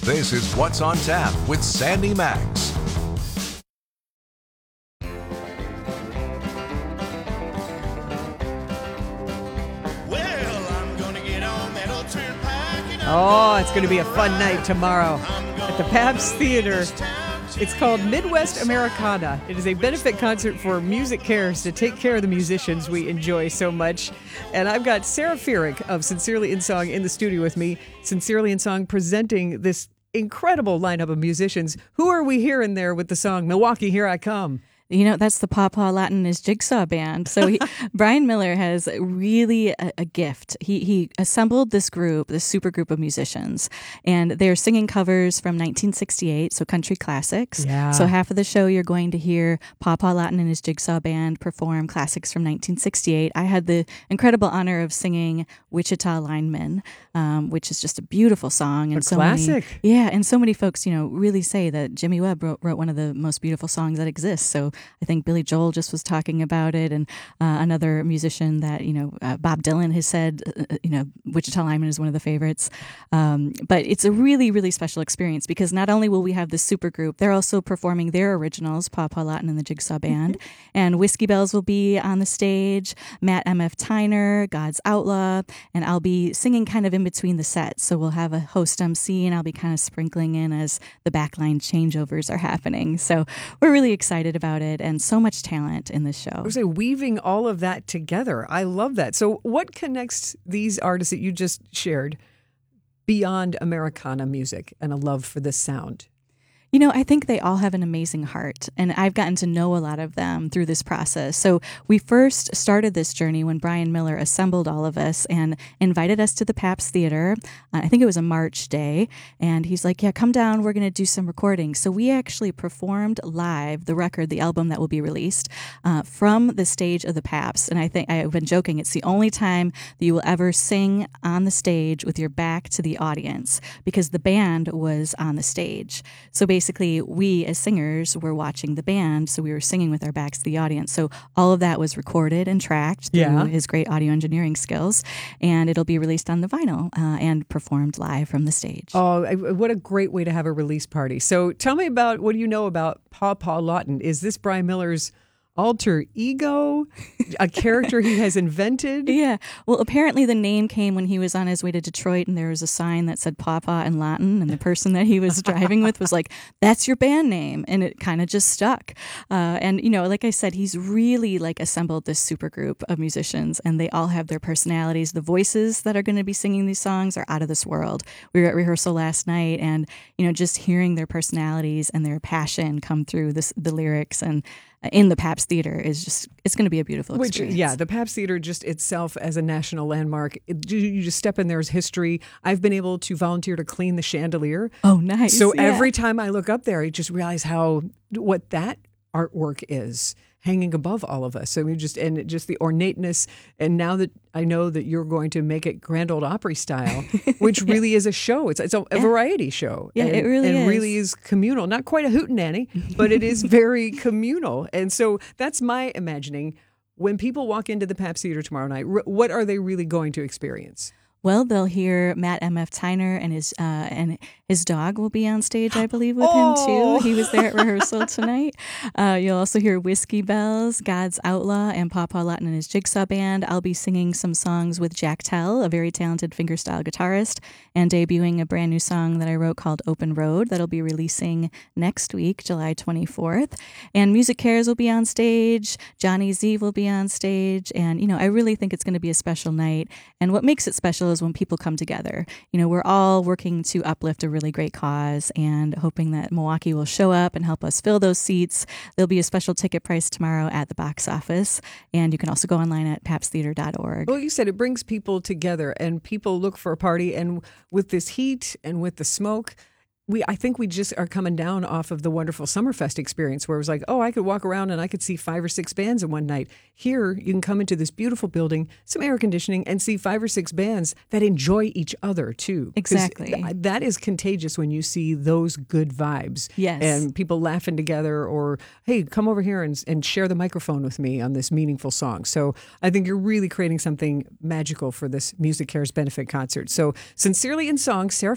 This is What's on Tap with Sandy Max. Oh, it's going to be a fun night tomorrow at the Pabst Theater. It's called Midwest Americana. It is a benefit concert for MusiCares to take care of the musicians we enjoy so much. And I've got Sarah Feerick of Sincerely in Song in the studio with me. Sincerely in Song presenting this incredible lineup of musicians. Who are we hearing there with the song Milwaukee, Here I Come? You know, that's the Pawpaw Latin is Jigsaw Band. So Brian Miller has really a gift. He assembled this group, this super group of musicians, and they're singing covers from 1968, so country classics. Yeah. So half of the show you're going to hear Pawpaw Latin and his Jigsaw Band perform classics from 1968. I had the incredible honor of singing Wichita Lineman, which is just a beautiful song. And classic. And so many folks, really say that Jimmy Webb wrote one of the most beautiful songs that exists. So I think Billy Joel just was talking about it, and another musician that, Bob Dylan has said, Wichita Lineman is one of the favorites. But it's a really, really special experience because not only will we have this super group, they're also performing their originals, Pawpaw Latin and the Jigsaw Band, and Whiskey Bells will be on the stage, Matt M.F. Tyner, God's Outlaw, and I'll be singing kind of in between the sets. So we'll have a host MC, and I'll be kind of sprinkling in as the backline changeovers are happening. So we're really excited about it. And so much talent in this show. I was say weaving all of that together. I love that. So what connects these artists that you just shared beyond Americana music and a love for this sound? I think they all have an amazing heart, and I've gotten to know a lot of them through this process. So we first started this journey when Brian Miller assembled all of us and invited us to the Pabst Theater. I think it was a March day, and he's like, yeah, come down, we're going to do some recording. So we actually performed live the record, the album that will be released, from the stage of the Pabst. And I think I've been joking, it's the only time that you will ever sing on the stage with your back to the audience because the band was on the stage. So basically, we as singers were watching the band, so we were singing with our backs to the audience. So all of that was recorded and tracked through his great audio engineering skills, and it'll be released on the vinyl and performed live from the stage. Oh, what a great way to have a release party. So tell me about, what do you know about Pawpaw Latin? Is this Brian Miller's alter ego, a character he has invented? Yeah. Well, apparently the name came when he was on his way to Detroit, and there was a sign that said Pawpaw in Latin, and the person that he was driving with was like, that's your band name. And it kind of just stuck. And, like I said, he's really assembled this super group of musicians, and they all have their personalities. The voices that are going to be singing these songs are out of this world. We were at rehearsal last night, and, just hearing their personalities and their passion come through the lyrics and in the Pabst Theater is just, it's going to be a beautiful experience. The Pabst Theater just itself as a national landmark, you just step in there as history. I've been able to volunteer to clean the chandelier. Oh, nice. So every time I look up there, I just realize what that artwork is hanging above all of us. So just the ornateness. And now that I know that you're going to make it Grand Ole Opry style, which really is a show. It's a variety show. Yeah, it really is. And really is communal. Not quite a hootenanny, but it is very communal. And so that's my imagining. When people walk into the Pabst Theater tomorrow night, what are they really going to experience? Well, they'll hear Matt M.F. Tyner, and his dog will be on stage, I believe, with him, too. He was there at rehearsal tonight. You'll also hear Whiskey Bells, God's Outlaw, and Pawpaw Latin and his Jigsaw Band. I'll be singing some songs with Jack Tell, a very talented fingerstyle guitarist, and debuting a brand new song that I wrote called Open Road that'll be releasing next week, July 24th. And MusiCares will be on stage. Johnny Z will be on stage. And, I really think it's going to be a special night. And what makes it special is when people come together. We're all working to uplift a really great cause and hoping that Milwaukee will show up and help us fill those seats. There'll be a special ticket price tomorrow at the box office, and you can also go online at pabstheater.org. Well, you said it brings people together, and people look for a party, and with this heat and with the smoke, I think we just are coming down off of the wonderful Summerfest experience where it was like, oh, I could walk around and I could see 5 or 6 bands in one night. Here, you can come into this beautiful building, some air conditioning, and see 5 or 6 bands that enjoy each other, too. Exactly. That is contagious when you see those good vibes. Yes. And people laughing together or, hey, come over here and share the microphone with me on this meaningful song. So I think you're really creating something magical for this MusiCares benefit concert. So Sincerely in Song, Sarah